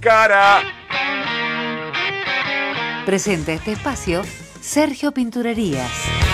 cara. Presenta este espacio Sergio Pinturerías.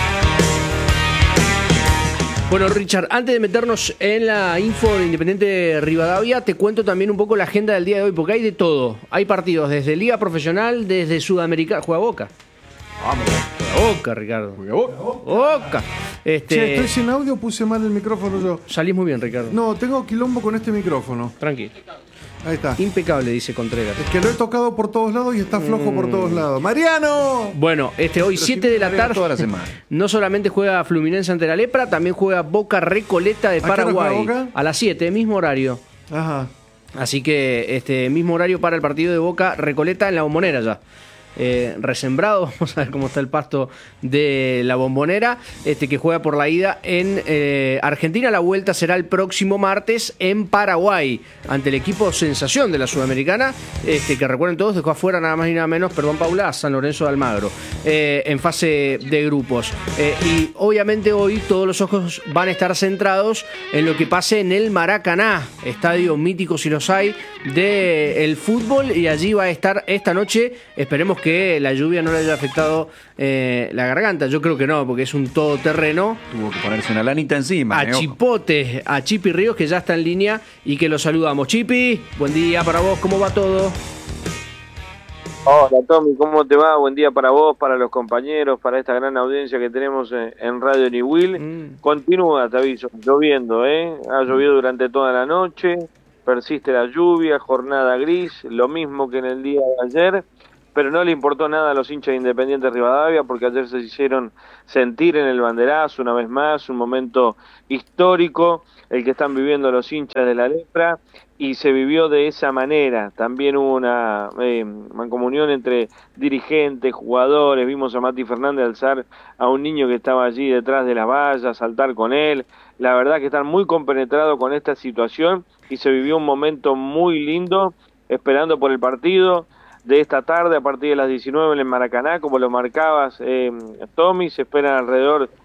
Bueno, Richard, antes de meternos en la info de Independiente Rivadavia, te cuento también un poco la agenda del día de hoy, porque hay de todo. Hay partidos desde Liga Profesional, desde Sudamericana. Juega Boca. Vamos. Juega Boca, Ricardo. Juega Boca. Boca. Che, estoy sin audio, puse mal el micrófono yo. Salís muy bien, Ricardo. No, tengo quilombo con este micrófono. Tranquilo. Ahí está. Impecable, dice Contreras. Es que lo he tocado por todos lados y está flojo por todos lados. ¡Mariano! Bueno, hoy 7 de la tarde. Toda la semana. No solamente juega Fluminense ante la Lepra, también juega Boca Recoleta de ¿A qué hora Paraguay. juega Boca? A las 7, mismo horario. Ajá. Así que mismo horario para el partido de Boca Recoleta en la Bombonera ya. Resembrado, vamos a ver cómo está el pasto de la Bombonera, que juega por la ida en Argentina. La vuelta será el próximo martes en Paraguay ante el equipo sensación de la Sudamericana, que recuerden todos, dejó afuera nada más y nada menos, perdón Paula, a San Lorenzo de Almagro en fase de grupos. Y obviamente hoy todos los ojos van a estar centrados en lo que pase en el Maracaná, estadio mítico si los hay del fútbol, y allí va a estar esta noche. Esperemos que la lluvia no le haya afectado la garganta. Yo creo que no, porque es un todoterreno. Tuvo que ponerse una lanita encima. A Chipote, a Chipi Ríos, que ya está en línea y que lo saludamos. Chipi, buen día para vos, ¿cómo va todo? Hola Tommy, ¿cómo te va? Buen día para vos, para los compañeros, para esta gran audiencia que tenemos en Radio Niwil. Continúa, te aviso, lloviendo, ha llovido durante toda la noche, persiste la lluvia, jornada gris, lo mismo que en el día de ayer, pero no le importó nada a los hinchas de Independiente Rivadavia, porque ayer se hicieron sentir en el banderazo una vez más, un momento histórico, el que están viviendo los hinchas de la Lepra, y se vivió de esa manera. También hubo una mancomunión entre dirigentes, jugadores. Vimos a Mati Fernández alzar a un niño que estaba allí detrás de las vallas, saltar con él. La verdad que están muy compenetrados con esta situación y se vivió un momento muy lindo, esperando por el partido de esta tarde a partir de las 19 en el Maracaná, como lo marcabas, Tommy. Se esperan alrededor